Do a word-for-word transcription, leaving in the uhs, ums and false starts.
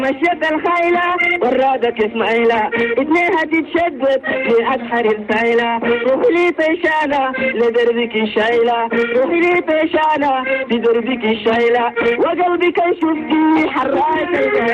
مشيت الخيلة ورادك اسماعيلة اتنينها تتشدد في أسحر السايلة روحي لي طيشانة لدربك الشايلة روحي لي طيشانة لدربك الشايلة وقلبك يشوف حراك